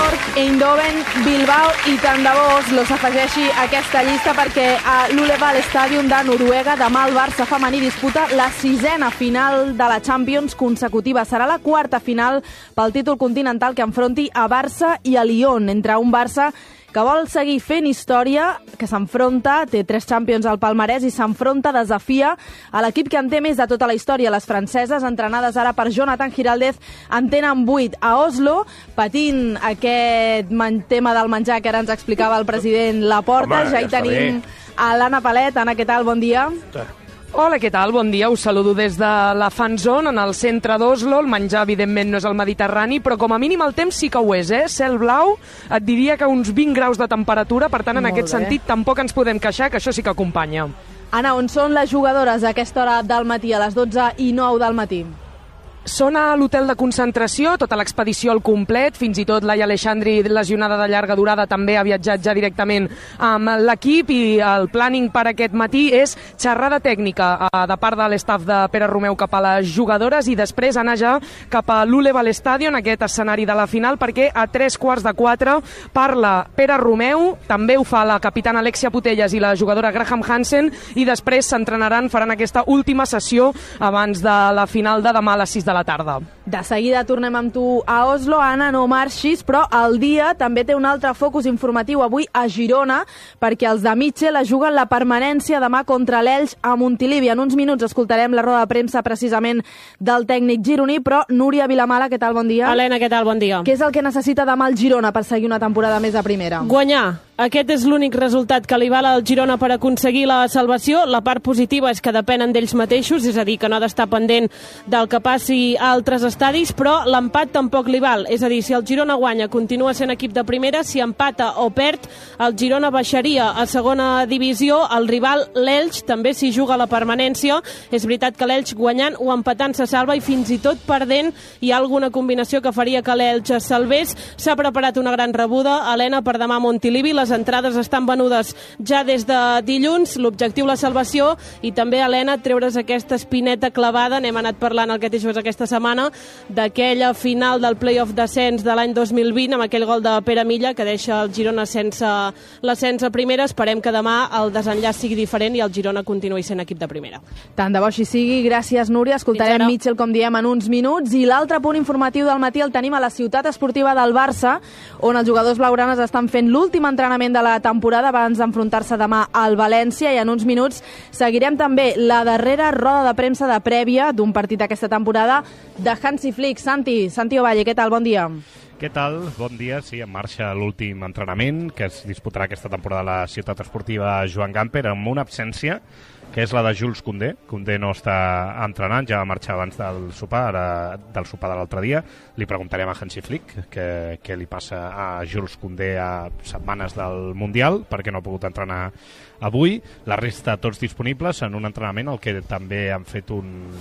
York, Eindhoven, Bilbao i tant de bo Oslo s'afegeixi a aquesta llista perquè a l'Uleval Stadium de Noruega demà el Barça femení disputa la 6a final de la Champions consecutiva. Serà la 4a final pel títol continental que enfronti a Barça i a Lyon, entre un Barça que vol seguir fent història, que s'enfronta, té 3 Champions al palmarès i s'enfronta, desafia a l'equip que en té més de tota la història. Les franceses, entrenades ara per Jonathan Giraldez, en tenen 8 a Oslo, patint aquest tema del menjar que ara ens explicava el president Laporta. Ja hi tenim a l'Anna Palet. Anna, què tal? Bon dia. Hola, què tal? Bon dia. Us saludo des de la Fan Zone, en el centre d'Oslo. El menjar, evidentment, no és el Mediterrani, però com a mínim el temps sí que ho és, Cel blau, et diria que uns 20 graus de temperatura, per tant, en aquest sentit, tampoc ens podem queixar, que això sí que acompanya. Anna, on són les jugadores a aquesta hora del matí, a les 12:09 del matí? Són a l'hotel de concentració, tota l'expedició al complet, fins i tot Laia Aleixandri, lesionada de llarga durada, també ha viatjat ja directament amb l'equip, i el planning per aquest matí és xerrada tècnica de part de l'estaf de Pere Romeu cap a les jugadores i després anar ja cap a l'Uleval Stadium, aquest escenari de la final, perquè a 3:15 parla Pere Romeu, també ho fa la capitana Alexia Putellas i la jugadora Graham Hansen, i després s'entrenaran, faran aquesta última sessió abans de la final de demà a les 6 de la tarda. De seguida tornem amb tu a Oslo. Anna, no marxis, però el dia també té un altre focus informatiu avui a Girona, perquè els de Mitchell es juguen la permanència demà contra l'Elx a Montilivi. En uns minuts escoltarem la roda de premsa precisament del tècnic gironí, però Núria Vilamala, què tal? Bon dia. Helena, què tal? Bon dia. Què és el que necessita demà el Girona per seguir una temporada més a primera? Guanyar. Aquest és l'únic resultat que li val al Girona per aconseguir la salvació. La part positiva és que depenen d'ells mateixos, és a dir, que no ha d'estar pendent del que passi a altres estadis, però l'empat tampoc li val. És a dir, si el Girona guanya, continua sent equip de primera, si empata o perd, el Girona baixaria a segona divisió. El rival, l'Elx, també s'hi juga la permanència. És veritat que l'Elx guanyant o empatant se salva, i fins i tot perdent hi ha alguna combinació que faria que l'Elx es salvés. S'ha preparat una gran rebuda, Helena, per demà a Montilivi. Les entrades estan venudes ja des de dilluns. L'objectiu, la salvació, i també, Helena, treure's aquesta espineta clavada. N'hem anat parlant el que té aquesta setmana, d'aquella final del play-off d'ascens de l'any 2020 amb aquell gol de Pere Milla que deixa el Girona sense l'ascens a primera. Esperem que demà el desenllaç sigui diferent i el Girona continuï sent equip de primera. Tant de bo així sigui. Gràcies, Núria. Escoltarem Mitchell, com diem, en uns minuts. I l'altre punt informatiu del matí el tenim a la ciutat esportiva del Barça, on els jugadors blaugranes estan fent l'últim entrenament de la temporada abans d'enfrontar-se demà al València, i en uns minuts seguirem també la darrera roda de premsa de prèvia d'un partit d'aquesta temporada de Hansi Flick. Santi Ovalle, què tal? Bon dia. Què tal? Bon dia. Sí, en marxa l'últim entrenament que es disputarà aquesta temporada a la ciutat esportiva Joan Gamper, amb una absència que és la de Jules Koundé. Koundé no està entrenant, ja va marxar abans del sopar de l'altre dia. Li preguntarem a Hansi Flick què li passa a Jules Koundé a setmanes del Mundial, perquè no ha pogut entrenar avui. La resta tots disponibles en un entrenament al que també han fet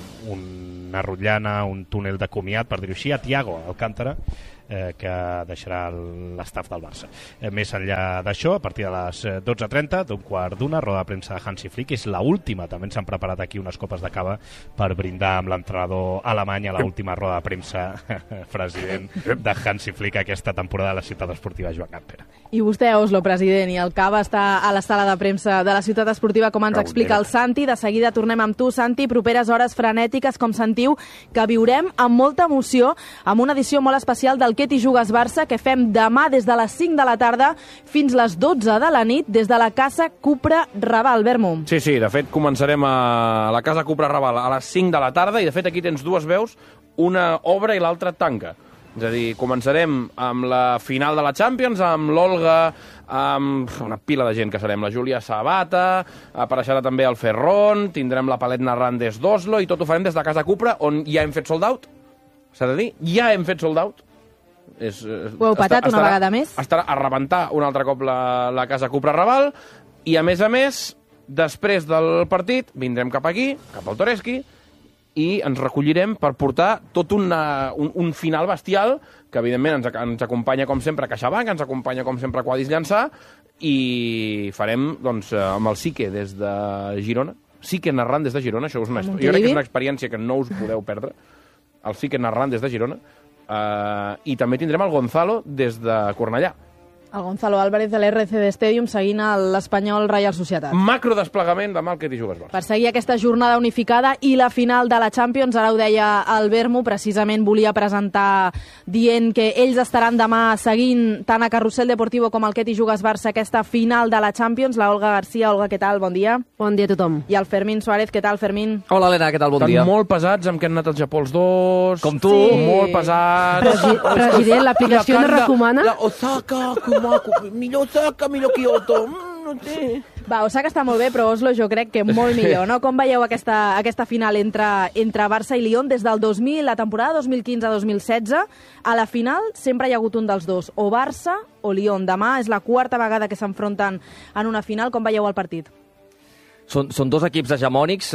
una rotllana, un túnel de comiat, per dir-ho així, a Thiago Alcántara, que deixarà l'estaf del Barça. Més enllà d'això, a partir de les 12:30, d'un quart d'una, roda de premsa de Hansi Flick. És l'última, també ens han preparat aquí unes copes de cava per brindar amb l'entrenador alemany a l'última roda de premsa, president de Hansi Flick, aquesta temporada a la ciutat esportiva Joan Gamper. I vostè, Oslo, president, i el cava està a la sala de premsa de la ciutat esportiva, com ens explica el Santi. De seguida tornem amb tu, Santi. Properes hores frenètiques, com sentiu, que viurem amb molta emoció, amb una edició molt especial del Què t'hi jugues Barça, que fem demà des de les 5 de la tarda fins les 12 de la nit, des de la Casa Cupra Raval. Bermo. Sí, de fet començarem a la Casa Cupra Raval a les 5 de la tarda, i de fet aquí tens dues veus, una obre i l'altra tanca. És a dir, començarem amb la final de la Champions, amb l'Olga, amb una pila de gent que serem, la Júlia Sabata, apareixerà també el Ferron, tindrem la Palet narrant des d'Oslo, i tot ho farem des de Casa Cupra, on ja hem fet sold out. S'ha de dir, ja hem fet sold out. Ho heu patat una vegada més? Estarà a rebentar un altre cop la Casa Cupra Raval, i a més, després del partit, vindrem cap aquí, cap al Toreski, i ens recollirem per portar tot un final bestial, que evidentment ens acompanya com sempre CaixaBank, ens acompanya com sempre Quadis Llançà, i farem doncs, amb el Sique des de Girona, Sique narrant des de Girona, això és jo crec que és una experiència que no us podeu perdre, el Sique narrant des de Girona, I també tindrem el Gonzalo des de Cornellà. El Gonzalo Álvarez de l'RCD Stadium seguint l'Espanyol Reial Societat. Macro desplegament demà al Ketty Jugues Barça. Per seguir aquesta jornada unificada i la final de la Champions, ara ho deia el Bermu, precisament volia presentar dient que ells estaran demà seguint tant a Carrusel Deportivo com al Ketty Jugues Barça aquesta final de la Champions. La Olga García. Olga, què tal? Bon dia. Bon dia a tothom. I el Fermín Suárez. Què tal, Fermín? Hola, Helena, què tal? Bon dia. Estan molt pesats amb que han anat al Japó els dos. Com tu. Sí. Molt pesats. President, l'aplicació no recomana? La Osaka, millor Osaka, millor Kyoto. No sé. Va, Osaka està molt bé, però Oslo jo crec que molt millor, no? Com veieu aquesta final entre Barça i Lyon des del 2000, la temporada 2015-2016? A la final sempre hi ha hagut un dels dos, o Barça o Lyon. Demà és la quarta vegada que s'enfronten en una final. Com veieu el partit? Són dos equips hegemònics,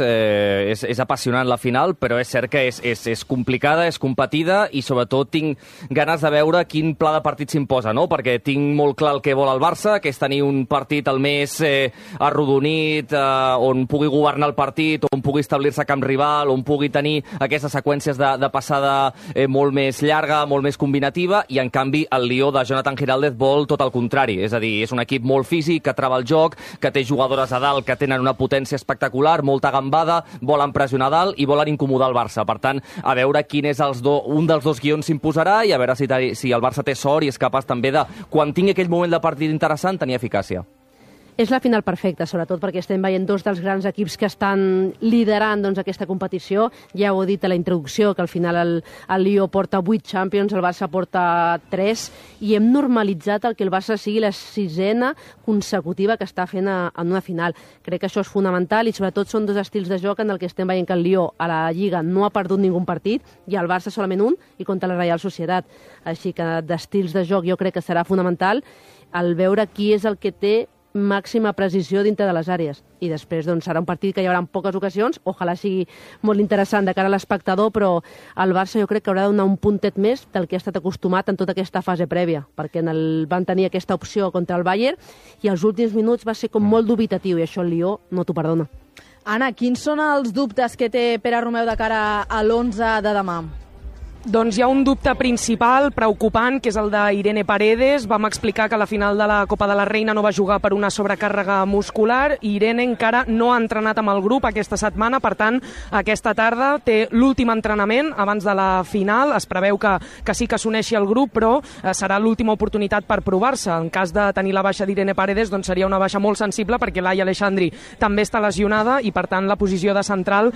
és apassionant la final, però és cert que és complicada, és competida i sobretot tinc ganes de veure quin pla de partit s'imposa, no? Perquè tinc molt clar el que vol el Barça, que és tenir un partit el més arrodonit, on pugui governar el partit, on pugui establir-se a camp rival, on pugui tenir aquestes seqüències de passada molt més llarga, molt més combinativa, i en canvi el Lió de Jonathan Giraldez vol tot el contrari, és a dir, és un equip molt físic, que trava el joc, que té jugadores a dalt que tenen una potència espectacular, molta gambada, volen pressionar dalt i volen incomodar el Barça. Per tant, a veure quin és un dels dos guions s'imposarà i a veure si el Barça té sort i és capaç també de, quan tingui aquell moment de partit interessant, tenir eficàcia. És la final perfecta, sobretot perquè estem veient dos dels grans equips que estan liderant aquesta competició. Ja ho he dit a la introducció, que al final el Lió porta 8 Champions, el Barça porta 3, i hem normalitzat el que el Barça sigui la 6ena consecutiva que està fent en una final. Crec que això és fonamental i sobretot són dos estils de joc en el que estem veient que el Lió a la Lliga no ha perdut ningú partit i el Barça solament un, i contra la Reial Societat. Així que d'estils de joc jo crec que serà fonamental el veure qui és el que té màxima precisió dintre de les àrees. I després serà un partit que hi haurà en poques ocasions, ojalà sigui molt interessant de cara a l'espectador, però el Barça jo crec que haurà de donar un puntet més del que ha estat acostumat en tota aquesta fase prèvia, perquè van tenir aquesta opció contra el Bayern i els últims minuts va ser com molt dubitatiu i això el Lió no t'ho perdona. Anna, quins són els dubtes que té Pere Romeu de cara a l'11 de demà? Doncs hi ha un dubte principal, preocupant, que és el d'Irene Paredes. Vam explicar que a la final de la Copa de la Reina no va jugar per una sobrecàrrega muscular. Irene encara no ha entrenat amb el grup aquesta setmana, per tant, aquesta tarda té l'últim entrenament abans de la final. Es preveu que sí que s'uneixi al grup, però serà l'última oportunitat per provar-se. En cas de tenir la baixa d'Irene Paredes, doncs seria una baixa molt sensible, perquè Laia Aleixandri també està lesionada i, per tant, la posició de central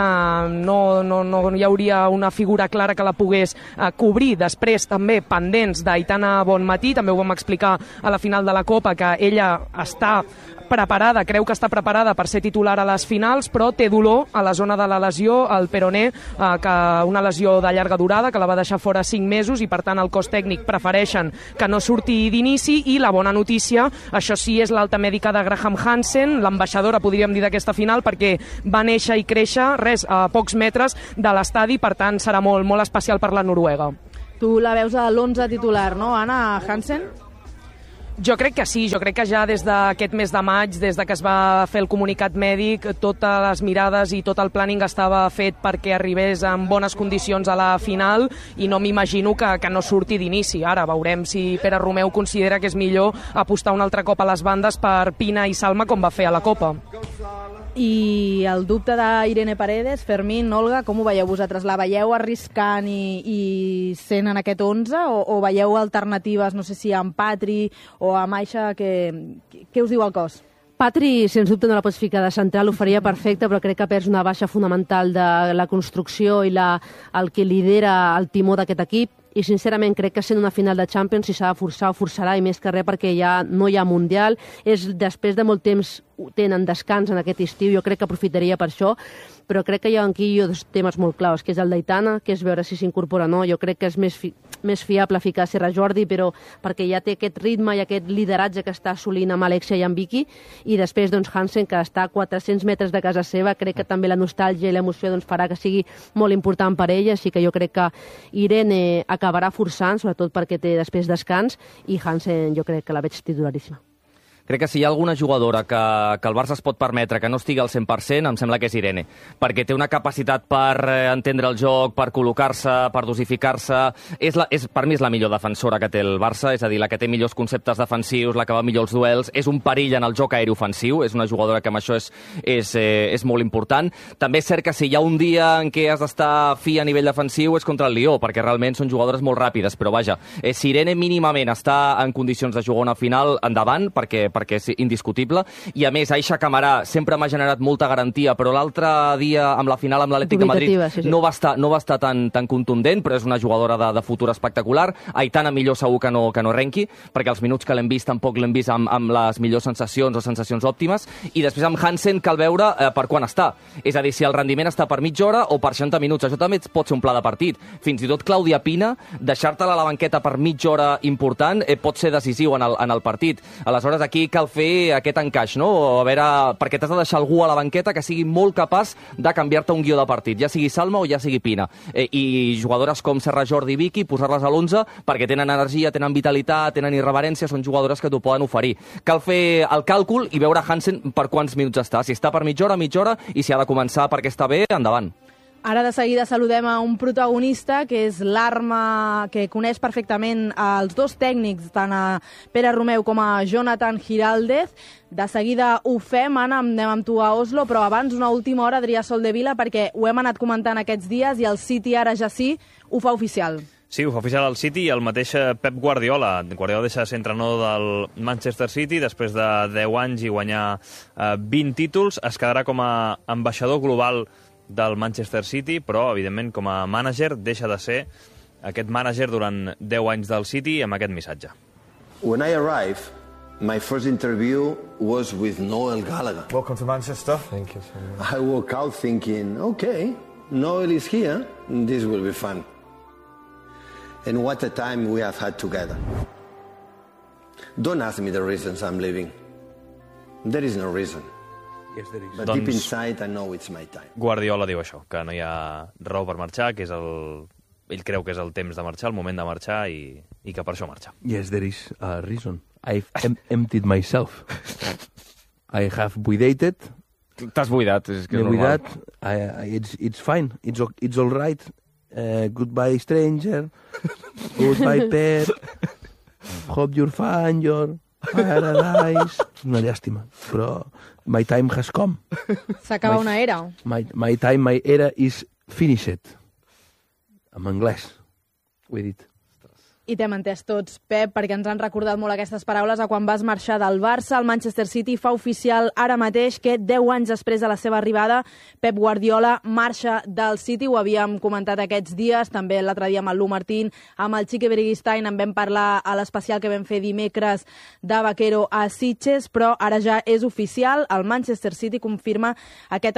no hi hauria una figura clara que la pogués cobrir. Després també pendents d'Aitana Bonmatí, també ho vam explicar a la final de la Copa, que ella està preparada, creu que està preparada per ser titular a les finals, però té dolor a la zona de la lesió, al peroné, una lesió de llarga durada que la va deixar fora 5 mesos i per tant el cos tècnic prefereixen que no surti d'inici. I la bona notícia, això sí, és l'alta mèdica de Graham Hansen, l'ambaixadora, podríem dir, d'aquesta final, perquè va néixer i créixer a pocs metres de l'estadi, per tant serà molt, molt especial per la noruega. Tu la veus a l'11 titular, no, Anna, Hansen? Jo crec que sí, jo crec que ja des d'aquest mes de maig, des de que es va fer el comunicat mèdic, totes les mirades i tot el planning estava fet perquè arribés en bones condicions a la final i no m'imagino que no surti d'inici. Ara veurem si Pere Romeu considera que és millor apostar un altre cop a les bandes per Pina i Salma com va fer a la Copa. I el dubte d'Irene Paredes, Fermín, Olga, com ho veieu vosaltres? La veieu arriscant i sent en aquest 11 o veieu alternatives, no sé si amb Patri o amb Aixa? Què us diu el cos? Patri, sens dubte, no la pots ficar de central, ho faria perfecte, però crec que perds una baixa fonamental de la construcció i el que lidera el timó d'aquest equip. I sincerament crec que sent una final de Champions, si s'ha de forçar, ho forçarà, i més que res perquè ja no hi ha Mundial. Després de molt temps tenen descans en aquest estiu, jo crec que aprofitaria per això, però crec que hi ha aquí dos temes molt claus, que és el d'Aitana, que és veure si s'incorpora o no. Jo crec que és més fiable ficar Serra Jordi, però perquè ja té aquest ritme i aquest lideratge que està assolint amb Alexia i amb Vicky, i després Hansen, que està a 400 metres de casa seva. Crec que també la nostàlgia i l'emoció farà que sigui molt important per ella, així que jo crec que Irene acabarà forçant, sobretot perquè té després descans, i Hansen jo crec que la veig titularíssima. crec que si hi ha alguna jugadora que el Barça es pot permetre que no estigui al 100%, em sembla que és Irene, perquè té una capacitat per entendre el joc, per col·locar-se, per dosificar-se. Per mi és la millor defensora que té el Barça, és a dir, la que té millors conceptes defensius, la que va millor els duels, és un perill en el joc aeri ofensiu, és una jugadora que amb això és molt important. També és cert que si hi ha un dia en què has d'estar fi a nivell defensiu és contra el Lió, perquè realment són jugadores molt ràpides, però vaja, si Irene mínimament està en condicions de jugar una final, endavant, perquè és indiscutible, i a més Aisha Camarà sempre m'ha generat molta garantia, però l'altre dia amb la final amb l'Atlètic de Madrid no va estar tan contundent, però és una jugadora de futur espectacular. Aitana millor segur que no arrenqui, perquè els minuts que l'hem vist tampoc l'hem vist amb les millors sensacions o sensacions òptimes, i després amb Hansen cal veure per quan està. És a dir, si el rendiment està per mitja hora o per 60 minuts. Això també pot ser un pla de partit. Fins i tot Clàudia Pina, deixar-te-la a la banqueta per mitja hora important pot ser decisiu en el partit. Aleshores, aquí cal fer aquest encaix, no? A veure, perquè t'has de deixar algú a la banqueta que sigui molt capaç de canviar-te un guió de partit, ja sigui Salma o ja sigui Pina. I jugadores com Serra Jordi i Vicky, posar-les a l'11 perquè tenen energia, tenen vitalitat, tenen irreverència, són jugadores que t'ho poden oferir. Cal fer el càlcul i veure Hansen per quants minuts està. Si està per mitja hora, i si ha de començar perquè està bé, endavant. Ara de seguida saludem a un protagonista que és l'Arma, que coneix perfectament els dos tècnics, tant a Pere Romeu com a Jonathan Giraldez. De seguida ho fem, Anna, anem amb tu a Oslo, però abans una última hora, Adrià Soldevila, perquè ho hem anat comentant aquests dies i el City ara ja sí ho fa oficial. Sí, ho fa oficial el City i el mateix Pep Guardiola. Guardiola deixa de ser entrenador del Manchester City després de 10 anys i guanyar 20 títols. Es quedarà com a ambaixador global del Manchester City, però, evidentment, com a mànager, deixa de ser aquest mànager durant 10 anys del City amb aquest missatge. When I arrived, my first interview was with Noel Gallagher. Welcome to Manchester. Thank you so much. I woke out thinking, okay, Noel is here, this will be fun. And what a time we have had together. Don't ask me the reasons I'm leaving. There is no reason. Yes, there is. But deep inside, I know it's my time. Guardiola diu això, que no hi ha raó per marxar, que és ell creu que és el temps de marxar, el moment de marxar, i que per això marxa. Yes, there is a reason. I've emptied myself. I have buidated. T'has buidat, és que és normal. It's fine. It's all right. Goodbye, stranger. Goodbye, pet. Hope you're fine, your paradise. Una llàstima, però my time has come. S'acaba una era. My time, my era is finished. En anglès, ho he dit. I t'hem entès tots, Pep, perquè ens han recordat molt aquestes paraules a quan vas marxar del Barça. El Manchester City fa oficial ara mateix que 10 anys després de la seva arribada, Pep Guardiola marxa del City. Ho havíem comentat aquests dies, també l'altre dia amb el Lu Martín, amb el Quique Berguistain, en vam parlar a l'especial que vam fer dimecres de Vaquero a Sitges, però ara ja és oficial. El Manchester City confirma aquest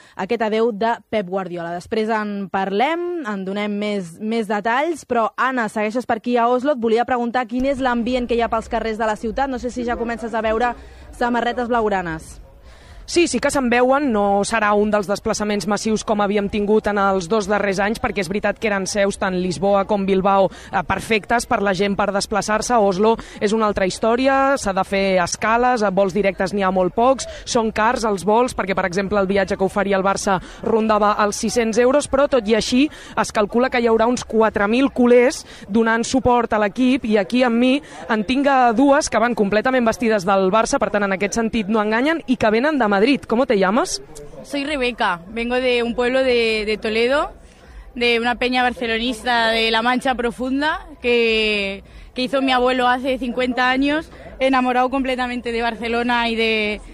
adeu de Pep Guardiola. Després en parlem, en donem més detalls, però Anna, segueixes per aquí a Oslo. Et volia preguntar quin és l'ambient que hi ha pels carrers de la ciutat. No sé si ja comences a veure samarretes blaugranes. Sí que se'n veuen, no serà un dels desplaçaments massius com havíem tingut en els 2 darrers anys, perquè és veritat que eren seus tant Lisboa com Bilbao perfectes per la gent per desplaçar-se. Oslo és una altra història, s'ha de fer escales, vols directes n'hi ha molt pocs, són cars els vols, perquè per exemple el viatge que oferia el Barça rondava els 600 euros, però tot i així es calcula que hi haurà uns 4.000 culers donant suport a l'equip, i aquí amb mi en tinc dues que van completament vestides del Barça, per tant en aquest sentit no enganyen, i que venen de Madrid. ¿Cómo te llamas? Soy Rebeca, vengo de un pueblo de Toledo, de una peña barcelonista de la Mancha Profunda que hizo mi abuelo hace 50 años, enamorado completamente de Barcelona y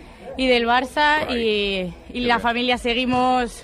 del Barça, y la familia seguimos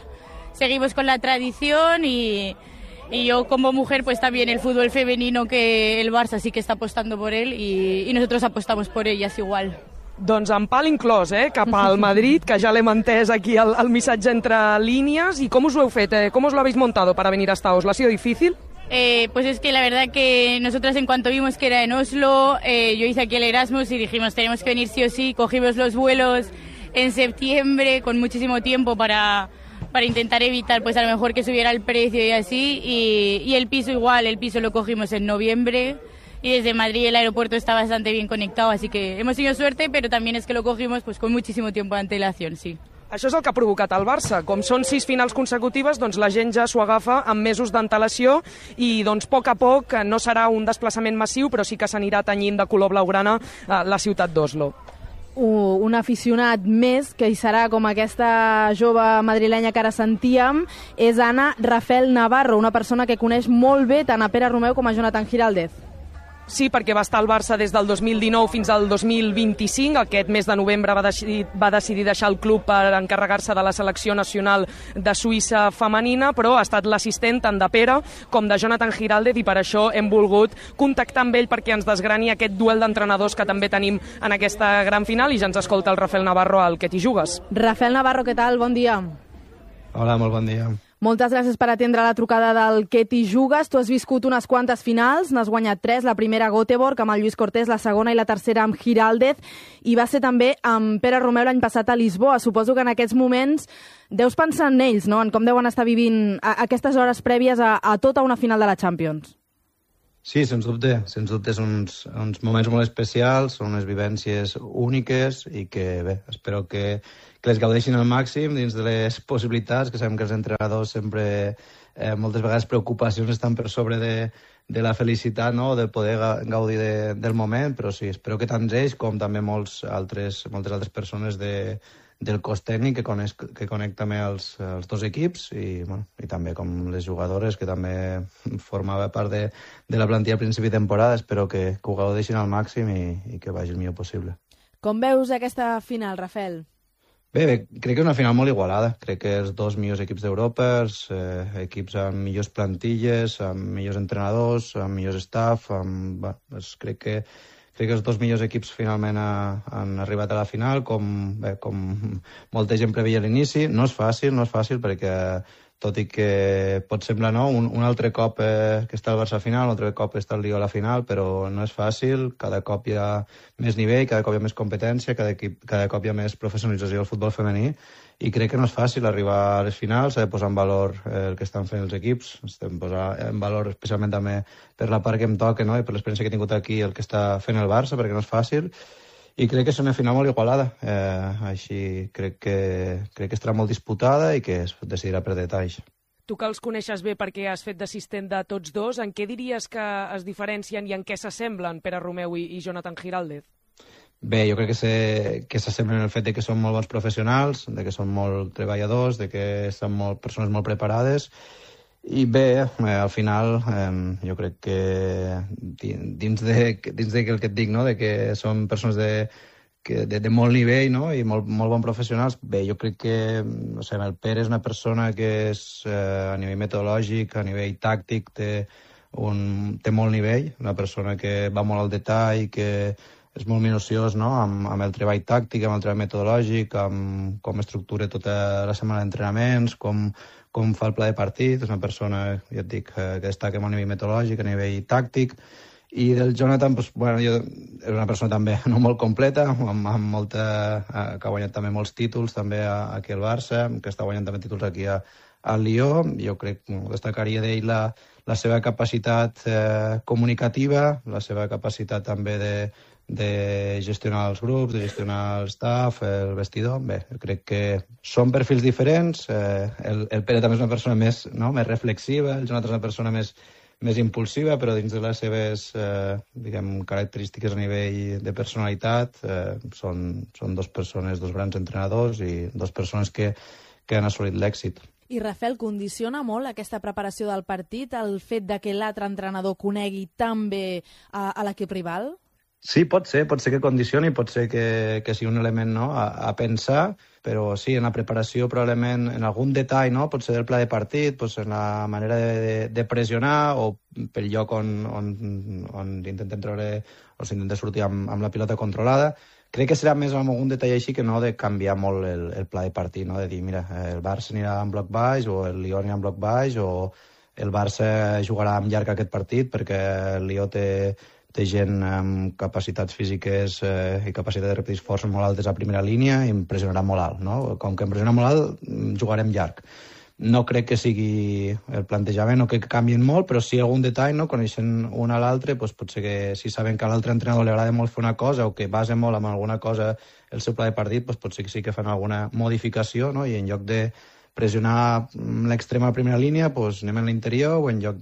con la tradición, y yo como mujer pues también el fútbol femenino, que el Barça sí que está apostando por él, y nosotros apostamos por ellas igual. Doncs amb pal inclòs, cap al Madrid, que ja l'hem entès aquí el missatge entre línies. I com us ho heu fet? ¿Cómo os lo habéis montado para venir hasta Oslo? ¿Ha sido difícil? Pues es que la verdad que nosotras en cuanto vimos que era en Oslo, yo hice aquí el Erasmus y dijimos tenemos que venir sí o sí. Cogimos los vuelos en septiembre con muchísimo tiempo para intentar evitar pues a lo mejor que subiera el precio y así. Y el piso igual, el piso lo cogimos en noviembre. y desde Madrid el aeropuerto está bastante bien conectado, así que hemos tenido suerte, pero también es que lo cogimos pues con muchísimo tiempo de antelación, sí. Això és el que ha provocat el Barça. Com són 6 finals consecutives, doncs la gent ja s'ho agafa amb mesos d'antelació i doncs, a poc no serà un desplaçament massiu, però sí que s'anirà tenyint de color blaugrana la ciutat d'Oslo. Un aficionat més, que hi serà com aquesta jove madrilenya que ara sentíem, és Ana Rafael Navarro, una persona que coneix molt bé tant a Pere Romeu com a Jonathan Giraldez. Sí, perquè va estar al Barça des del 2019 fins al 2025. Aquest mes de novembre va decidir deixar el club per encarregar-se de la selecció nacional de Suïssa femenina, però ha estat l'assistent tant de Pere com de Jonathan Giraldez i per això hem volgut contactar amb ell perquè ens desgrani aquest duel d'entrenadors que també tenim en aquesta gran final i ja ens escolta el Rafael Navarro al Que t'hi jugues. Rafael Navarro, què tal? Bon dia. Hola, molt bon dia. Moltes gràcies per atendre la trucada del Que t'hi jugues. Tu has viscut unes quantes finals, n'has guanyat 3, la primera a Göteborg amb el Lluís Cortés, la segona i la tercera amb Giraldez, i va ser també amb Pere Romeu l'any passat a Lisboa. Suposo que en aquests moments deus pensar en ells, no? En com deuen estar vivint aquestes hores prèvies a tota una final de la Champions. Sí, sens dubte. Sens dubte són uns moments molt especials, són unes vivències úniques i que, bé, espero que les gaudeixin al màxim dins de les possibilitats, que sabem que els entrenadors sempre, moltes vegades preocupacions estan per sobre de la felicitat, no?, de poder gaudir del moment, però sí, espero que tant ells com també moltes altres persones del cos tècnic que conec també els dos equips i també com les jugadores que també formava part de la plantilla a principi de temporada, espero que ho gaudeixin al màxim i que vagi el millor possible. Com veus aquesta final, Rafael? Bé, crec que és una final molt igualada. Crec que els dos millors equips d'Europa, equips amb millors plantilles, amb millors entrenadors, amb millors staff. Crec que els dos millors equips finalment han arribat a la final, com molta gent preveia a l'inici. No és fàcil perquè tot i que pot semblar un altre cop que està el Barça a final, un altre cop està el Lió a la final, però no és fàcil, cada cop hi ha més nivell, cada cop hi ha més competència, cada cop hi ha més professionalització del futbol femení, i crec que no és fàcil arribar a les finals, s'ha de posar en valor el que estan fent els equips, estem posant en valor especialment també per la part que em toca, no?, i per l'experiència que he tingut aquí el que està fent el Barça, perquè no és fàcil, i crec que és una final molt igualada. Així crec que estarà molt disputada i que es decidirà per detalls. Tu que els coneixes bé perquè has fet d'assistent de tots dos, en què diries que es diferencien i en què s'assemblen Pere Romeu i Jonathan Giraldez? Bé, jo crec que s'assemblen en el fet de que són molt bons professionals, de que són molt treballadors, de que són persones molt preparades. I bé, al final, jo crec que dins de el que et dic, no?, de que són persones de molt nivell, no?, i molt bons professionals, bé, jo crec que el Pere és una persona que és, a nivell metodològic, a nivell tàctic, té molt nivell, una persona que va molt al detall, que és molt minuciós, no?, amb el treball tàctic, amb el treball metodològic, amb com estructura tota la setmana d'entrenaments, com fa el pla de partit. És una persona, ja et dic, que destaca a nivell metodològic, a nivell tàctic. I del Jonathan, és una persona també no molt completa, que ha guanyat també molts títols també aquí al Barça, que està guanyant també títols aquí al Lió. Jo crec que destacaria d'ell la seva capacitat comunicativa, la seva capacitat també de gestionar els grups, de gestionar el staff, el vestidor. Bé, crec que són perfils diferents. El Pere també és una persona més reflexiva, el Jonathan és una persona més impulsiva, però dins de les seves característiques a nivell de personalitat són dos persones, dos grans entrenadors i dos persones que han assolit l'èxit. I Rafael, condiciona molt aquesta preparació del partit el fet de que l'altre entrenador conegui tan bé a l'equip rival? Sí, pot ser que condicioni, pot ser que sigui un element a pensar, però sí, en la preparació probablement en algun detall, pot ser del pla de partit, en la manera de pressionar o pel lloc on intentem treure o s'intenta sortir amb la pilota controlada. Crec que serà més amb algun detall així que no de canviar molt el pla de partit, de dir, mira, el Barça anirà en bloc baix o el Lió anirà en bloc baix o el Barça jugarà amb llarg aquest partit perquè el Lió té gent amb capacitats físiques i capacitat de repetits forts molt altes a primera línia i em pressionarà molt alt, no? Com que em pressiona molt alt, jugarem llarg. No crec que sigui el plantejament, no crec que canvien molt, però sí algun detall, no? Coneixent un a l'altre, doncs potser que si saben que a l'altre entrenador li agrada molt fer una cosa o que basa molt en alguna cosa el seu pla de partit, doncs potser que sí que fan alguna modificació, no? I en lloc de pressionar l'extrema primera línia, doncs anem en l'interior, o en lloc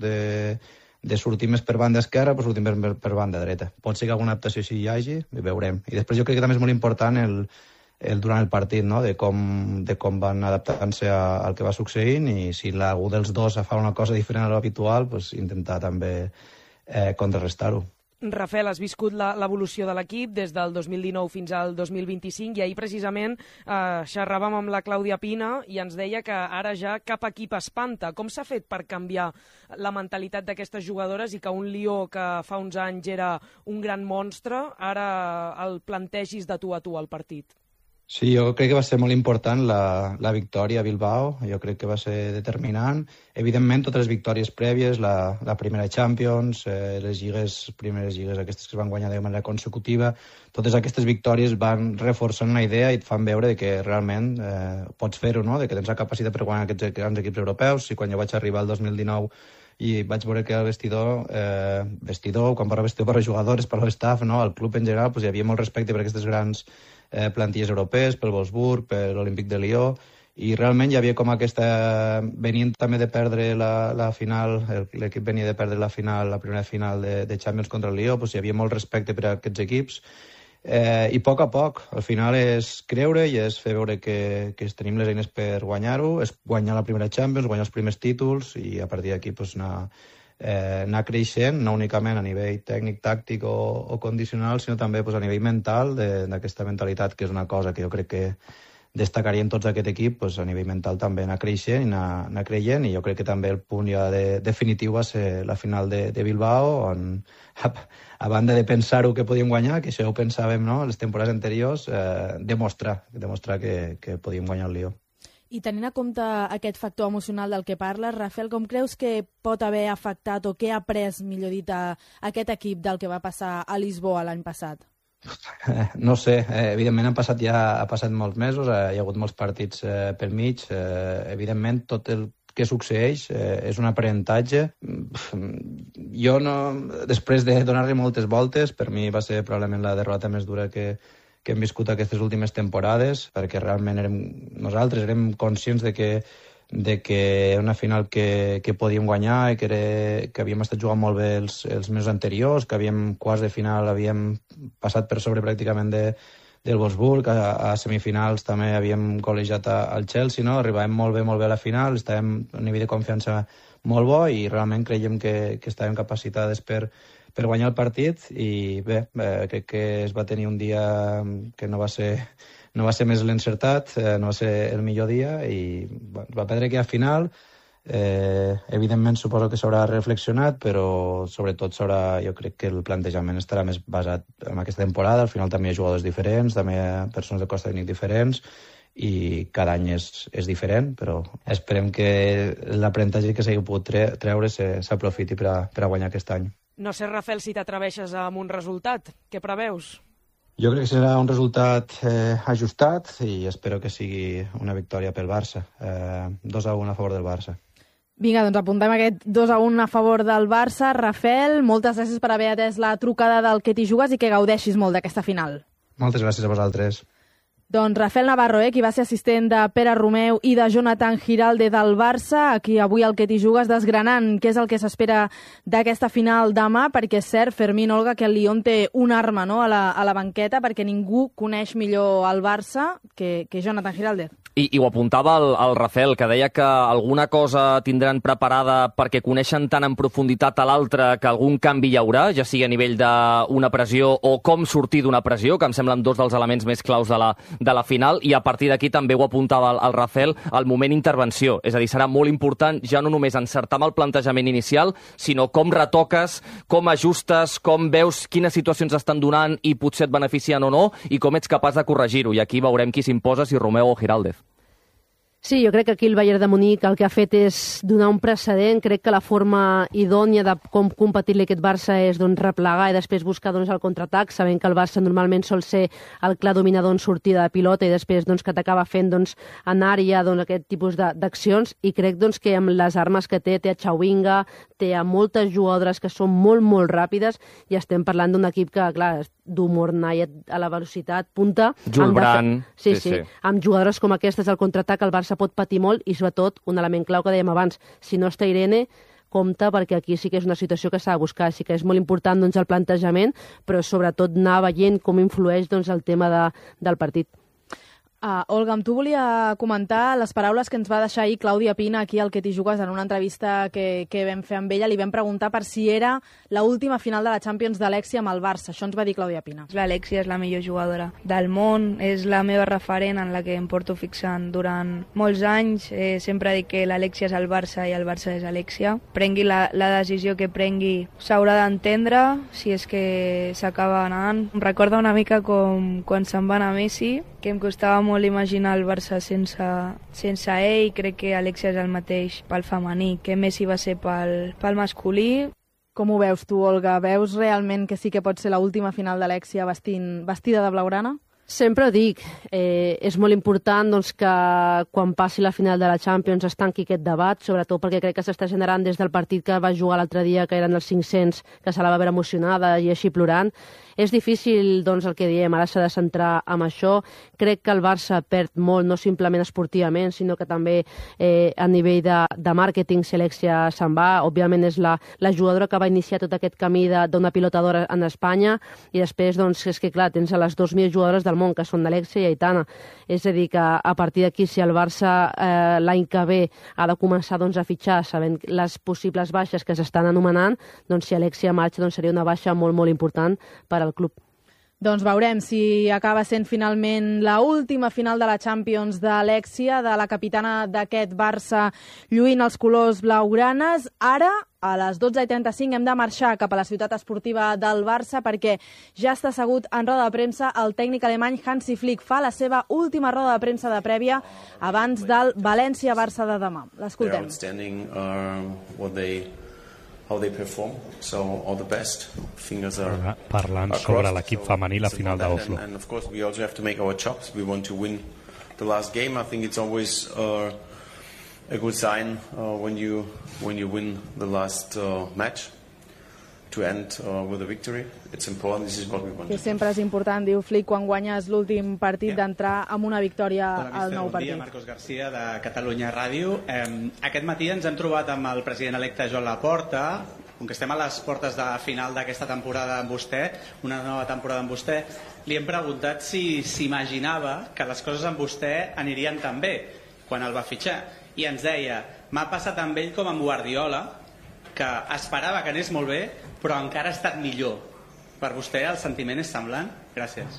de sortir més per banda esquerra, doncs sortim per banda dreta. Pot ser que alguna adaptació sí hi hagi, i veurem. I després jo crec que també és molt important durant el partit, no? de com van adaptant-se al que va succeint, i si algú dels dos fa una cosa diferent a l'habitual, doncs intentar també contrarrestar-ho. Rafael, has viscut l'evolució de l'equip des del 2019 fins al 2025 i ahir precisament xerràvem amb la Clàudia Pina i ens deia que ara ja cap equip espanta. Com s'ha fet per canviar la mentalitat d'aquestes jugadores i que un Lió que fa uns anys era un gran monstre, ara el plantegis de tu a tu al partit? Sí, jo crec que va ser molt important la victòria a Bilbao, jo crec que va ser determinant. Evidentment, totes les victòries prèvies, la primera Champions, les primeres lligues aquestes que es van guanyar de manera consecutiva, totes aquestes victòries van reforçant una idea i et fan veure que realment pots fer-ho, no? De que tens la capacitat per guanyar aquests grans equips europeus. I quan jo vaig arribar al 2019 i vaig veure que el vestidor, quan parla vestidor per als jugadors, per l'estaf, no? El club en general, doncs, hi havia molt respecte per aquestes grans plantilles europees, pel Wolfsburg, per l'Olímpic de Lió, i realment hi havia com aquesta... Venien també de perdre la final, l'equip venia de perdre la primera final de Champions contra el Lió, doncs hi havia molt respecte per a aquests equips, i a poc, al final és creure i és fer veure que tenim les eines per guanyar-ho, és guanyar la primera Champions, guanyar els primers títols, i a partir d'aquí doncs, anar creixent, no únicament a nivell tècnic, tàctic o condicional, sinó també a nivell mental, d'aquesta mentalitat, que és una cosa que jo crec que destacarien tots aquest equip, a nivell mental també anar creixent i anar creient, i jo crec que també el punt ja definitiu va ser la final de Bilbao, on a banda de pensar-ho que podíem guanyar, que això ho pensàvem, no?, les temporades anteriors, demostrar que podíem guanyar el Lió. I tenint en compte aquest factor emocional del que parles, Rafael, com creus que pot haver afectat o què ha après, millor dit, aquest equip del que va passar a Lisboa l'any passat? No sé, evidentment ha passat molts mesos, hi ha hagut molts partits pel mig, evidentment tot el que succeeix és un aprenentatge. Jo, després de donar-li moltes voltes, per mi va ser probablement la derrota més dura que hem viscut aquestes últimes temporades, perquè realment nosaltres érem conscients de que era una final que podíem guanyar i que havíem estat jugant molt bé els mesos anteriors, que quarts de final havíem passat per sobre pràcticament del Wolfsburg, a semifinals també havíem golejat al Chelsea, no? Arribàvem molt bé a la final, estàvem a un nivell de confiança molt bo i realment creiem que estàvem capacitades per guanyar el partit, i bé, crec que es va tenir un dia que no va ser més l'encertat, no va ser el millor dia, i va perdre aquella final. Evidentment suposo que s'haurà reflexionat, però sobretot jo crec que el plantejament estarà més basat en aquesta temporada. Al final també hi ha jugadors diferents, també hi ha persones de cos tècnic diferents, i cada any és diferent, però esperem que l'aprenentatge que s'hagi pogut treure s'aprofiti per a guanyar aquest any. No sé, Rafael, si t'atreveixes amb un resultat. Què preveus? Jo crec que serà un resultat ajustat i espero que sigui una victòria pel Barça. 2-1 a favor del Barça. Vinga, doncs apuntem aquest 2-1 a favor del Barça. Rafael, moltes gràcies per haver atès la trucada del Que t'hi jugues i que gaudeixis molt d'aquesta final. Moltes gràcies a vosaltres. Doncs Rafael Navarro, qui va ser assistent de Pere Romeu i de Jonathan Giralde del Barça, aquí avui al Que t'hi jugues desgranant què és el que s'espera d'aquesta final demà, perquè és cert, Fermín, Olga, que el Lyon té una arma, no?, a la banqueta, perquè ningú coneix millor el Barça que Jonathan Giralde. I ho apuntava el Rafael, que deia que alguna cosa tindran preparada perquè coneixen tant en profunditat a l'altre que algun canvi hi haurà, ja sigui a nivell d'una pressió o com sortir d'una pressió, que em semblen dos dels elements més claus de la final, i a partir d'aquí també ho apuntava el Rafael, el moment intervenció. És a dir, serà molt important ja no només encertar amb el plantejament inicial, sinó com retoques, com ajustes, com veus quines situacions estan donant i potser et beneficien o no, i com ets capaç de corregir-ho. I aquí veurem qui s'imposa, si Romeu o Giraldez. Sí, jo crec que aquí el Bayern de Munic el que ha fet és donar un precedent. Crec que la forma idònia de com competir-li aquest Barça és replegar i després buscar el contraatac, sabent que el Barça normalment sol ser el clar dominador en sortida de pilota i després que t'acaba fent en àrea aquest tipus d'accions, i crec que amb les armes que té a Chawinga, té a moltes jugadores que són molt, molt ràpides, i estem parlant d'un equip que, clar, d'humor Nayet a la velocitat punta. Julbran. Sí. Amb jugadores com aquestes al contraatac el Barça pot patir molt, i sobretot un element clau que dèiem abans, si no està Irene, compte, perquè aquí sí que és una situació que s'ha de buscar. Sí que és molt important el plantejament, però sobretot anar veient com influeix el tema del partit. Olga, amb tu volia comentar les paraules que ens va deixar ahir Clàudia Pina aquí al Que t'hi jugues en una entrevista que vam fer amb ella. Li vam preguntar per si era l'última final de la Champions d'Alexia amb el Barça. Això ens va dir Clàudia Pina. L'Alexia és la millor jugadora del món, és la meva referent en la que em porto fixant durant molts anys. Sempre dic que l'Alexia és el Barça i el Barça és Alexia. Prengui la decisió que prengui, s'haurà d'entendre si és que s'acaba anant. Em recorda una mica com quan se'n va anar Messi, que em costava molt imaginar el Barça sense ell. Crec que Alexia és el mateix pel femení que Messi va ser pel masculí. Com ho veus tu, Olga? Veus realment que sí que pot ser l'última final d'Alexia vestida de blaugrana? Sempre ho dic, és molt important que quan passi la final de la Champions es tanqui aquest debat, sobretot perquè crec que s'està generant des del partit que va jugar l'altre dia, que eren els 500, que se la va veure emocionada i així plorant. És difícil, el que diem, ara s'ha de centrar en això. Crec que el Barça perd molt, no simplement esportivament, sinó que també a nivell de màrqueting, si Alexia se'n va. Òbviament és la jugadora que va iniciar tot aquest camí d'una pilotadora en Espanya, i després, és que clar, tens a les 2.000 jugadores del món, que són Alexia i Aitana. És a dir, que a partir d'aquí, si el Barça l'any que ve ha de començar a fitxar, sabent les possibles baixes que s'estan anomenant, si Alexia marxa seria una baixa molt, molt important per al club. Doncs veurem si acaba sent finalment l'última final de la Champions d'Alexia, de la capitana d'aquest Barça, lluint els colors blaugranes. Ara, a les 12:35, hem de marxar cap a la ciutat esportiva del Barça perquè ja està assegut en roda de premsa el tècnic alemany Hansi Flick. Fa la seva última roda de premsa de prèvia abans del València-Barça de demà. L'escoltem. How they perform, so all the best. Fingers are parlant sobre l'equip femení la final d'Oslo. And of course we also have to make our chops. We want to win the last game. I think it's always a good sign when you win the last match to end with a victory. It's important. This is what we want. Que sempre és important, diu Flick, quan guanyes l'últim partit d'entrar amb una victòria al nou partit. Bon dia, Marcos García de Catalunya Ràdio. Aquest matí ens hem trobat amb el president electe Joan Laporta. Com que estem a les portes de final d'aquesta temporada amb vostè, una nova temporada amb vostè, li hem preguntat si s'imaginava que les coses amb vostè anirien tan bé quan el va fitxar. I ens deia, m'ha passat amb ell com amb Guardiola, que esperava que anés molt bé, però encara ha estat millor. Per vostè el sentiment és semblant? Gràcies.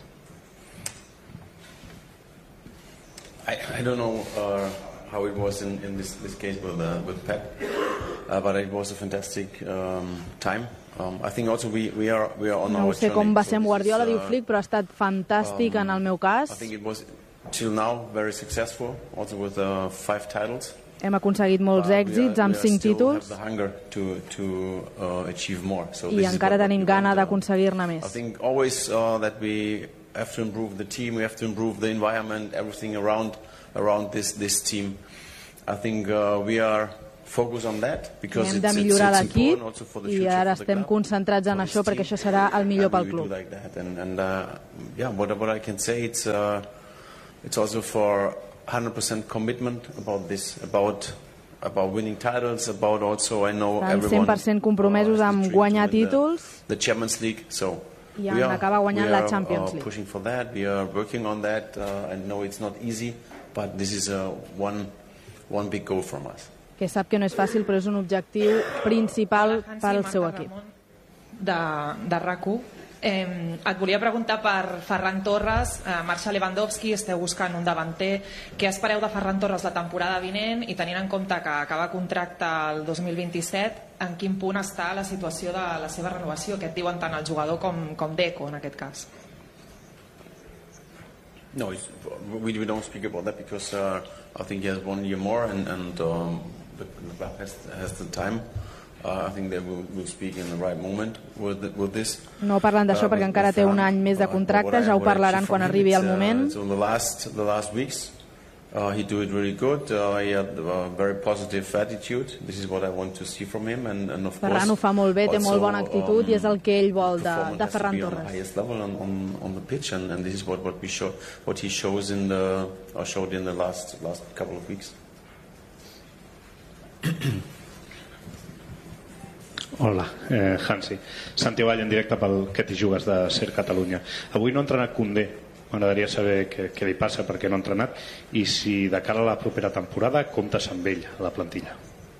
I don't know how it was in this case with Pep, but it was a fantastic time. I think also we are on our journey. No sé com va ser amb Guardiola, diu Flick, però ha estat fantàstic en el meu cas. I think it was till now very successful, also with 5 titles. Hem aconseguit molts èxits amb 5 títols i encara tenim gana d'aconseguir-ne més. I think always that we have to improve the team, we have to improve the environment, everything around this team. I think we are focused on that because hem de millorar l'equip i ara estem concentrats en això perquè això serà el millor pel club. And what I can say, it's also for 100% commitment about this, about winning titles, about also I know everyone 100% compromesos amb guanyar títols the Champions League, so i en acabar guanyant la Champions League. We are pushing for that, we are working on that. I know it's not easy, but this is one big goal from us. Que sap que no és fàcil, però és un objectiu principal pel seu equip. De RAC1. Et volia preguntar per Ferran Torres. Marxa Lewandowski, esteu buscant un davanter. Què espereu de Ferran Torres la temporada vinent i tenint en compte que acaba contracte el 2027, en quin punt està la situació de la seva renovació? Què et diuen tant el jugador com Deco en aquest cas? No, we don't speak about that because I think he has 1 year more and the club has the time. I think they will speak in the right moment with this. No parlen d'això perquè encara té un any més de contracte, ja ho parlaran quan arribi el moment. So the last weeks he do it really good. He had a very positive attitude. This is what I want to see from him and of course Ferran ho fa molt bé, té molt bona actitud i és el que ell vol de Ferran Torres. Highest level on the pitch and this is what he shows showed in the last couple of weeks. Hola, Hansi. Santi Vall en directe pel Que t'hi jugues de Ser Catalunya. Avui no ha entrenat Koundé. M'agradaria saber què li passa, per què no ha entrenat i si de cara a la propera temporada comptes amb ell a la plantilla.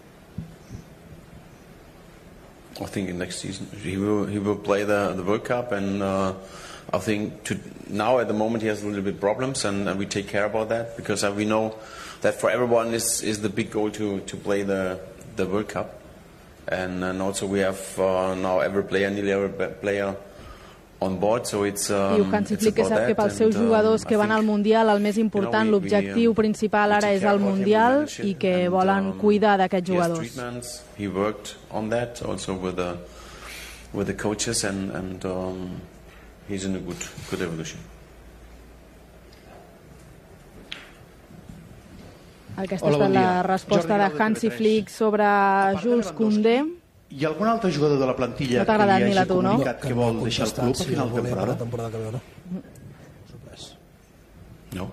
I think next season he will play the World Cup and I think now at the moment he has a little bit problems and we take care about that because we know that for everyone is the big goal to play the World Cup. And also we have now nearly every player on board, so it's Diu Hansi Flick que sap que pels seus jugadors que van al Mundial el més important, l'objectiu principal ara és el Mundial i que volen cuidar d'aquests jugadors. He worked on that also with the coaches and he's in a good evolution. Aquesta ha estat la resposta de Hansi Flick sobre Jules Koundé. Hi ha algun altre jugador de la plantilla que li hagi comunicat que vol deixar el club a final de temporada? No.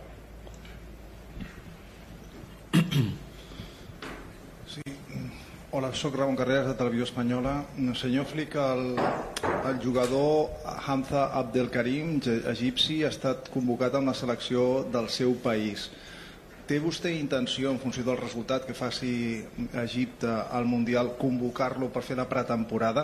Sí. Hola, soc Ramon Carreras de Televisió Espanyola. Senyor Flick, el jugador Hamza Abdelkarim, egipci, ha estat convocat amb la selecció del seu país. Té vostè intenció, en funció del resultat que faci Egipte al Mundial, convocar-lo per fer la pretemporada?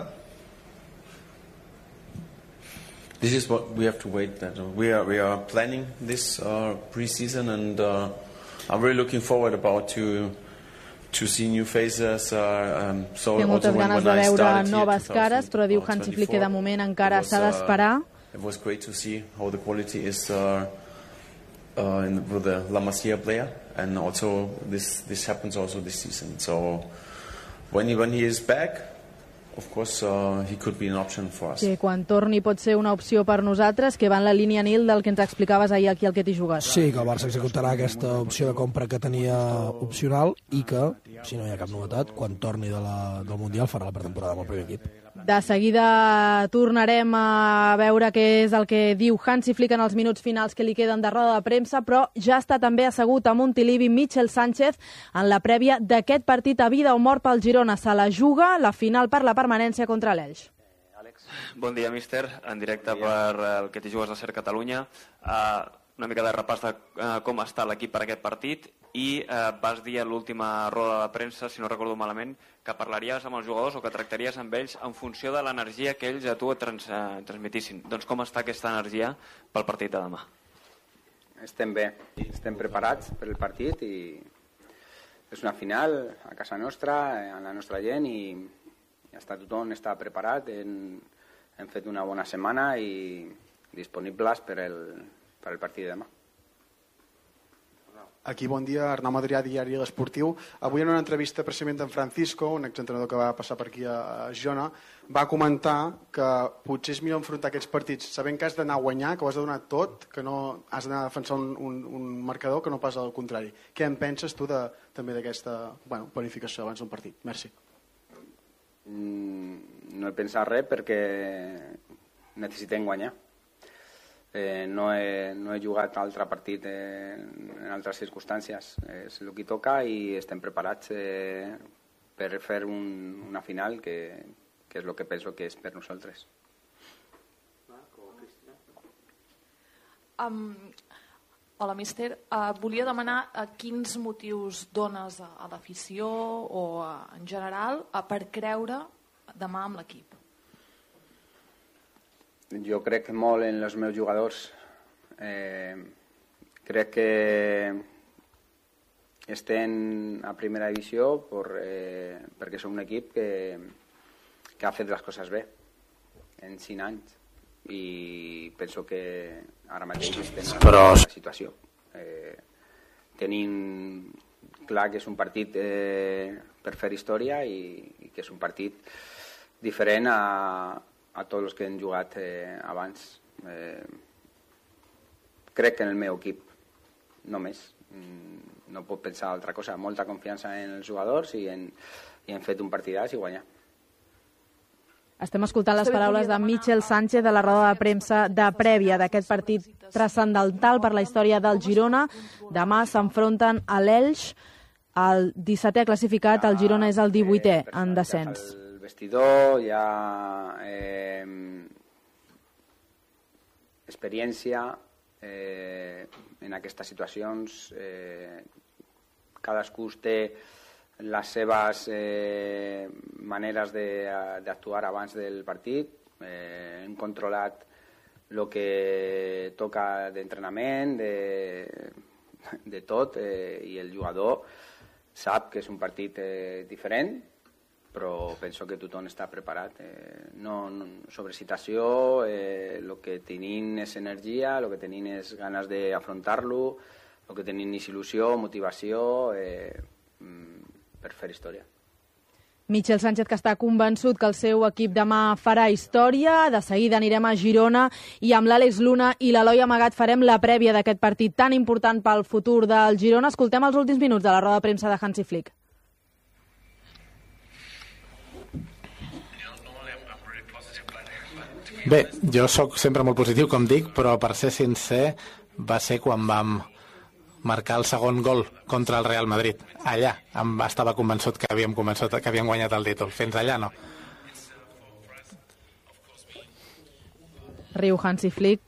This is what we have to wait. We are planning this pre-season and I'm really looking forward to see new faces. Té moltes ganes de veure noves cares, però diu Hansi Flick que de moment encara s'ha d'esperar. It was great to see how the quality is with the La Masia player, and also this happens also this season. So when he is back, of course he could be an option for us. Que quan torni pot ser una opció per nosaltres, que va en la línia, Nil, del que ens explicaves ahir aquí al Que t'hi jugues. Sí, que el Barça executarà aquesta opció de compra que tenia opcional i que, si no hi ha cap novetat, quan torni del Mundial farà la pretemporada amb el primer equip. De seguida tornarem a veure què és el que diu Hansi Flick en els minuts finals que li queden de roda de premsa, però ja està també assegut a Montilivi Michel Sánchez en la prèvia d'aquest partit a vida o mort pel Girona. Se la juga la final per la permanència contra l'Elx. Bon dia, míster. En directe per el Que t'hi jugues de Ser Catalunya. Una mica de repàs de com està l'equip per aquest partit i vas dir a l'última roda de premsa, si no recordo malament, que parlaries amb els jugadors o que tractaries amb ells en funció de l'energia que ells a tu et transmetissin. Doncs com està aquesta energia pel partit de demà? Estem bé, estem preparats per el partit i és una final a casa nostra, amb la nostra gent i tothom està preparat, hem fet una bona setmana i disponibles per el partit de demà. Aquí, bon dia, Arnau Madrià, Diari L'Esportiu. Avui en una entrevista precisament amb Francisco, un exentrenador que va passar per aquí a Girona, va comentar que potser és millor enfrontar aquests partits sabent que has d'anar a guanyar, que ho has de donar tot, que no has d'anar a defensar un marcador, que no pas al contrari. Què en penses tu també d'aquesta planificació abans d'un partit? Merci. No he pensat res perquè necessitem guanyar. No he jugat altre partit en altres circumstàncies. És el que toca i estem preparats per fer una final que és el que penso que és per nosaltres. Hola, míster. Volia demanar quins motius dones a l'afició o en general per creure demà amb l'equip. Jo crec molt en els meus jugadors. Crec que estem a primera divisió perquè som un equip que ha fet les coses bé en 5 anys i penso que ara mateix estem en una situació. Tenim clar que és un partit per fer història i que és un partit diferent a tots els que hem jugat abans. Crec que en el meu equip, només. No puc pensar altra cosa. Molta confiança en els jugadors i hem fet un partidàs i guanyar. Estem escoltant les paraules de Michel Sánchez de la roda de premsa de prèvia d'aquest partit transcendental per la història del Girona. Demà s'enfronten a l'Elx, el 17è classificat, el Girona és el 18è en descens. El vestidor hi ha experiència en aquestes situacions. Cadascú té les seves maneres d'actuar abans del partit. Hem controlat el que toca d'entrenament, de tot, i el jugador sap que és un partit diferent, però penso que tothom està preparat. Sobre situació, el que tenim és energia, el que tenim és ganes d'afrontar-lo, el que tenim és il·lusió, motivació, per fer història. Michel Sánchez, que està convençut que el seu equip demà farà història. De seguida anirem a Girona i amb l'Àlex Luna i l'Eloi Amagat farem la prèvia d'aquest partit tan important pel futur del Girona. Escoltem els últims minuts de la roda de premsa de Hansi Flick. Bé, jo sóc sempre molt positiu, com dic, però per ser sincer va ser quan vam marcar el segon gol contra el Real Madrid. Allà estava convençut que havíem guanyat el títol. Fins allà no. Riu Hansi Flick.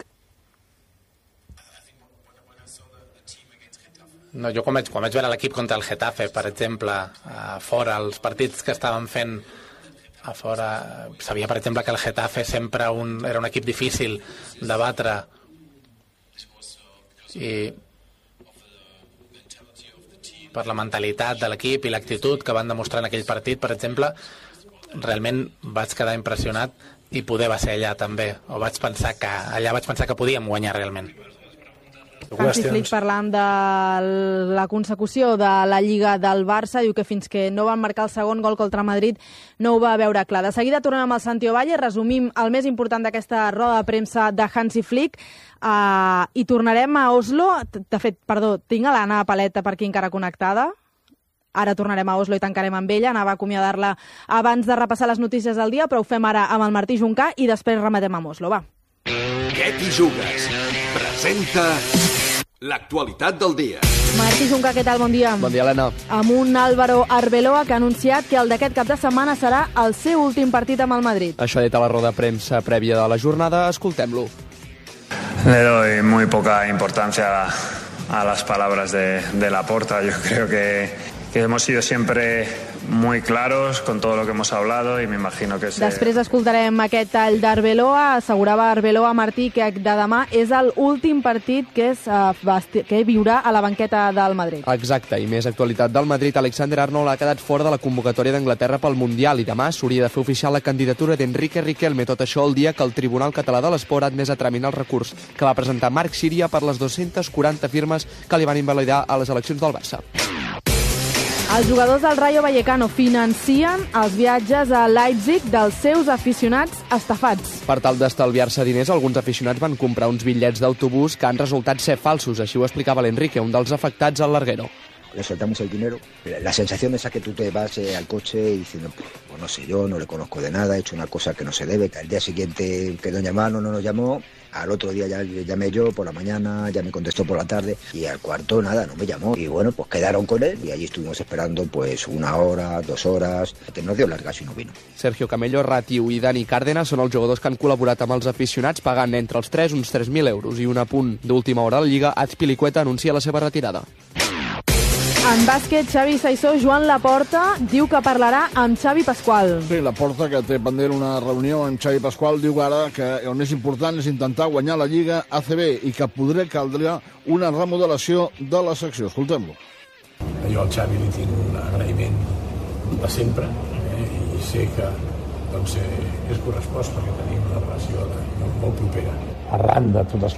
No, jo quan vaig veure l'equip contra el Getafe, per exemple, a fora, els partits que estaven fent a fora, sabia, per exemple, que el Getafe sempre era un equip difícil de batre i per la mentalitat de l'equip i l'actitud que van demostrar en aquell partit, per exemple, realment vaig quedar impressionat i poder va ser allà també. Vaig pensar que podíem guanyar realment. Hansi Flick parlant de la consecució de la Lliga del Barça, diu que fins que no van marcar el segon gol contra Madrid no ho va veure clar. De seguida tornem amb el Santi Ovalle, resumim el més important d'aquesta roda de premsa de Hansi Flick i tornarem a Oslo. De fet, perdó, tinc a l'Anna Paleta per aquí encara connectada. Ara tornarem a Oslo i tancarem amb ella. Anava a acomiadar-la abans de repassar les notícies del dia, però ho fem ara amb el Martí Juncà i després rematem amb Oslo. Va. Què t'hi jugues? Presenta l'actualitat del dia. Martí Juncà, què tal? Bon dia. Bon dia, Helena. Amb un Álvaro Arbeloa que ha anunciat que el d'aquest cap de setmana serà el seu últim partit amb el Madrid. Això ha dit a la roda de premsa prèvia de la jornada. Escoltem-lo. Le doy muy poca importancia a las palabras de Laporta. Yo creo que hemos sido siempre muy claros con todo lo que hemos hablado y me imagino que... Després escoltarem aquest tall d'Arbeloa. Assegurava Arbeloa, Martí, que de demà és l'últim partit que viurà a la banqueta del Madrid. Exacte, i més actualitat del Madrid. Alexander Arnold ha quedat fora de la convocatòria d'Anglaterra pel Mundial i demà s'hauria de fer oficial la candidatura d'Enrique Riquelme. Tot això el dia que el Tribunal Català de l'Esport ha admès a tramitar el recurs que va presentar Marc Síria per les 240 firmes que li van invalidar a les eleccions del Barça. Els jugadors del Rayo Vallecano financien els viatges a Leipzig dels seus aficionats estafats. Per tal d'estalviar-se diners, alguns aficionats van comprar uns bitllets d'autobús que han resultat ser falsos. Així ho explicava l'Enrique, un dels afectats al Larguero. Le soltamos el dinero. La sensación esa que tú te vas al coche diciendo, pues no sé yo, no le conozco de nada, he hecho una cosa que no se debe. Al día siguiente quedó en llamar, no nos llamó. Al otro día ya le llamé yo por la mañana, ya me contestó por la tarde y al cuarto nada, no me llamó. Y bueno, pues quedaron con él y allí estuvimos esperando pues 1 hora, 2 horas. Nos dio largas i no vino. Sergio Camello, Ratiu i Dani Cárdenas són els jugadors que han col·laborat amb els aficionats pagant entre els 3 uns 3.000 euros. I un apunt d'última hora a la Lliga, Azpilicueta anuncia la seva retirada. En bàsquet, Xavi Saissó, Joan Laporta diu que parlarà amb Xavi Pasqual. Sí, Laporta, que té pendent una reunió amb Xavi Pasqual, diu ara que el més important és intentar guanyar la Lliga ACB i que caldrà una remodelació de la secció. Escoltem-lo. Jo al Xavi li tinc un agraïment de sempre i sé que doncs és correspost perquè tenim una relació molt propera. Arran de totes